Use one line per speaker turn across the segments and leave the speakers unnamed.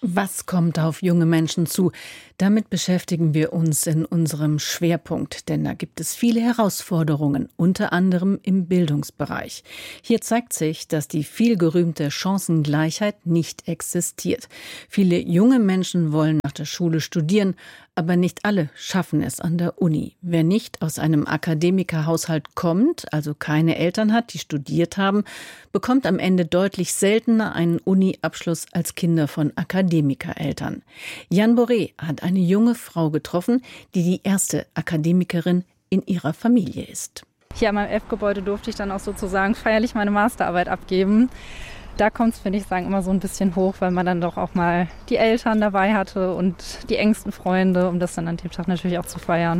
Was kommt auf junge Menschen zu? Damit beschäftigen wir uns in unserem Schwerpunkt, denn da gibt es viele Herausforderungen, unter anderem im Bildungsbereich. Hier zeigt sich, dass die vielgerühmte Chancengleichheit nicht existiert. Viele junge Menschen wollen nach der Schule studieren, aber nicht alle schaffen es an der Uni. Wer nicht aus einem Akademikerhaushalt kommt, also keine Eltern hat, die studiert haben, bekommt am Ende deutlich seltener einen Uni-Abschluss als Kinder von Akademikereltern. Jan Boré hat eine junge Frau getroffen, die erste Akademikerin in ihrer Familie ist.
Hier an meinem F-Gebäude durfte ich dann auch sozusagen feierlich meine Masterarbeit abgeben. Da kommt es, finde ich, immer so ein bisschen hoch, weil man dann doch auch mal die Eltern dabei hatte und die engsten Freunde, um das dann an dem Tag natürlich auch zu feiern.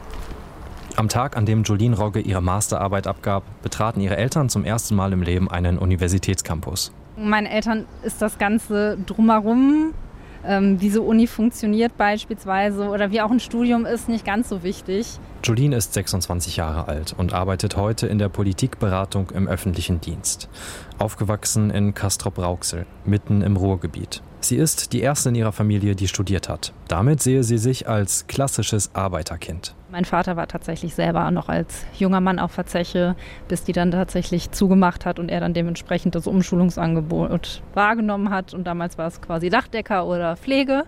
Am Tag, an dem Jolene Rogge ihre Masterarbeit abgab, betraten ihre Eltern zum ersten Mal im Leben einen Universitätscampus.
Meinen Eltern ist das Ganze drumherum, wie so Uni funktioniert beispielsweise oder wie auch ein Studium ist, nicht ganz so wichtig.
Jolene ist 26 Jahre alt und arbeitet heute in der Politikberatung im öffentlichen Dienst. Aufgewachsen in Castrop-Rauxel, mitten im Ruhrgebiet. Sie ist die erste in ihrer Familie, die studiert hat. Damit sehe sie sich als klassisches Arbeiterkind.
Mein Vater war tatsächlich selber noch als junger Mann auf der Zeche, bis die dann tatsächlich zugemacht hat und er dann dementsprechend das Umschulungsangebot wahrgenommen hat. Und damals war es quasi Dachdecker oder Pflege.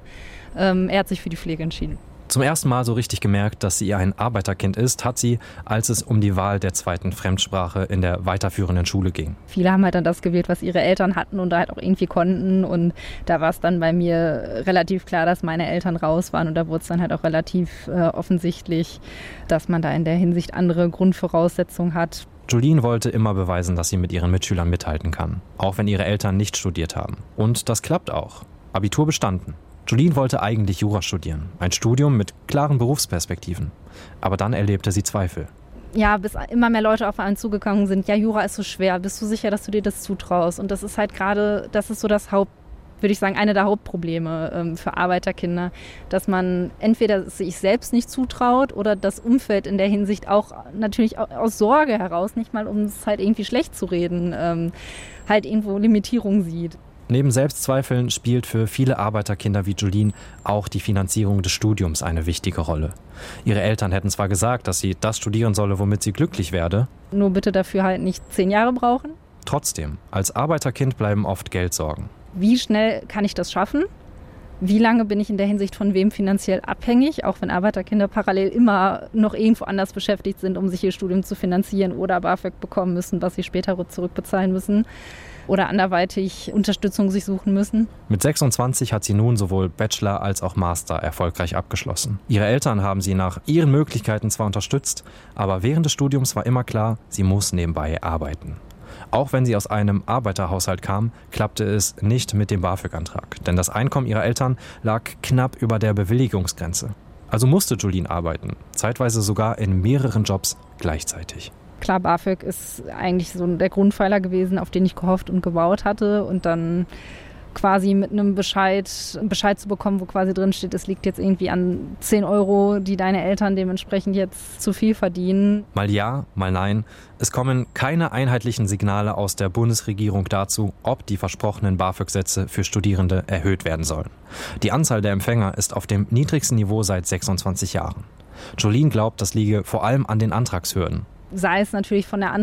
Er hat sich für die Pflege entschieden.
Zum ersten Mal so richtig gemerkt, dass sie ein Arbeiterkind ist, hat sie, als es um die Wahl der zweiten Fremdsprache in der weiterführenden Schule ging.
Viele haben halt dann das gewählt, was ihre Eltern hatten und da halt auch irgendwie konnten. Und da war es dann bei mir relativ klar, dass meine Eltern raus waren. Und da wurde es dann halt auch relativ offensichtlich, dass man da in der Hinsicht andere Grundvoraussetzungen hat.
Jolene wollte immer beweisen, dass sie mit ihren Mitschülern mithalten kann, auch wenn ihre Eltern nicht studiert haben. Und das klappt auch. Abitur bestanden. Jolene wollte eigentlich Jura studieren, ein Studium mit klaren Berufsperspektiven. Aber dann erlebte sie Zweifel.
Ja, bis immer mehr Leute auf einen zugegangen sind, ja, Jura ist so schwer, bist du sicher, dass du dir das zutraust? Und das ist halt gerade, das ist so das würde ich sagen, eine der Hauptprobleme für Arbeiterkinder, dass man entweder sich selbst nicht zutraut oder das Umfeld in der Hinsicht auch natürlich aus Sorge heraus, nicht mal um es halt irgendwie schlecht zu reden, halt irgendwo Limitierung sieht.
Neben Selbstzweifeln spielt für viele Arbeiterkinder wie Jolene auch die Finanzierung des Studiums eine wichtige Rolle. Ihre Eltern hätten zwar gesagt, dass sie das studieren solle, womit sie glücklich werde.
Nur bitte dafür halt nicht 10 Jahre brauchen.
Trotzdem, als Arbeiterkind bleiben oft Geldsorgen.
Wie schnell kann ich das schaffen? Wie lange bin ich in der Hinsicht von wem finanziell abhängig, auch wenn Arbeiterkinder parallel immer noch irgendwo anders beschäftigt sind, um sich ihr Studium zu finanzieren oder BAföG bekommen müssen, was sie später zurückbezahlen müssen oder anderweitig Unterstützung sich suchen müssen.
Mit 26 hat sie nun sowohl Bachelor als auch Master erfolgreich abgeschlossen. Ihre Eltern haben sie nach ihren Möglichkeiten zwar unterstützt, aber während des Studiums war immer klar, sie muss nebenbei arbeiten. Auch wenn sie aus einem Arbeiterhaushalt kam, klappte es nicht mit dem BAföG-Antrag, denn das Einkommen ihrer Eltern lag knapp über der Bewilligungsgrenze. Also musste Jolene arbeiten, zeitweise sogar in mehreren Jobs gleichzeitig.
Klar, BAföG ist eigentlich so der Grundpfeiler gewesen, auf den ich gehofft und gebaut hatte und dann quasi mit einem Bescheid zu bekommen, wo quasi drin steht, es liegt jetzt irgendwie an 10 €, die deine Eltern dementsprechend jetzt zu viel verdienen.
Mal ja, mal nein. Es kommen keine einheitlichen Signale aus der Bundesregierung dazu, ob die versprochenen BAföG-Sätze für Studierende erhöht werden sollen. Die Anzahl der Empfänger ist auf dem niedrigsten Niveau seit 26 Jahren. Jolene glaubt, das liege vor allem an den Antragshürden.
Sei es natürlich von der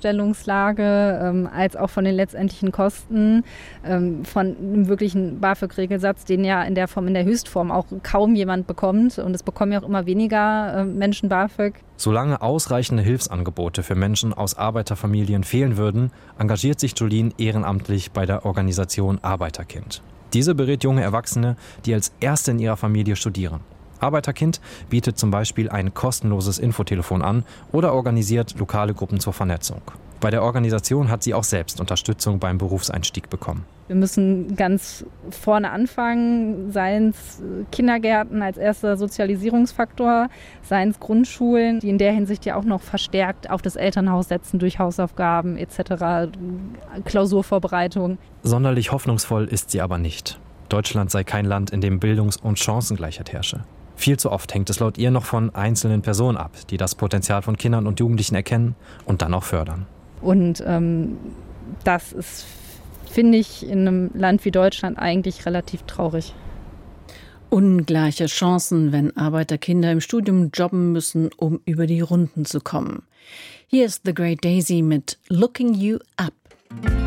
Antragsstellungslage als auch von den letztendlichen Kosten, von einem wirklichen BAföG-Regelsatz, den ja in der Form, in der Höchstform auch kaum jemand bekommt. Und es bekommen ja auch immer weniger Menschen BAföG.
Solange ausreichende Hilfsangebote für Menschen aus Arbeiterfamilien fehlen würden, engagiert sich Jolene ehrenamtlich bei der Organisation Arbeiterkind. Diese berät junge Erwachsene, die als Erste in ihrer Familie studieren. Arbeiterkind bietet zum Beispiel ein kostenloses Infotelefon an oder organisiert lokale Gruppen zur Vernetzung. Bei der Organisation hat sie auch selbst Unterstützung beim Berufseinstieg bekommen.
Wir müssen ganz vorne anfangen, seien es Kindergärten als erster Sozialisierungsfaktor, seien es Grundschulen, die in der Hinsicht ja auch noch verstärkt auf das Elternhaus setzen durch Hausaufgaben etc., Klausurvorbereitung.
Sonderlich hoffnungsvoll ist sie aber nicht. Deutschland sei kein Land, in dem Bildungs- und Chancengleichheit herrsche. Viel zu oft hängt es laut ihr noch von einzelnen Personen ab, die das Potenzial von Kindern und Jugendlichen erkennen und dann auch fördern.
Und das ist, finde ich in einem Land wie Deutschland eigentlich relativ traurig.
Ungleiche Chancen, wenn Arbeiterkinder im Studium jobben müssen, um über die Runden zu kommen. Hier ist The Great Daisy mit Looking You Up.